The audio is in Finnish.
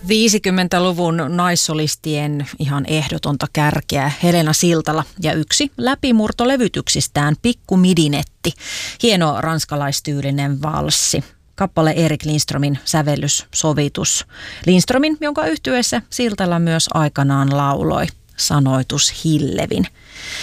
50-luvun naissolistien ihan ehdotonta kärkeä Helena Siltala ja yksi läpimurtolevytyksistään Pikku Midinetti, hieno ranskalaistyylinen valssi. Kappale Erik Lindströmin sävellys, sovitus. Lindströmin, jonka yhtyeessä Siltala myös aikanaan lauloi, sanoitus Hillevin.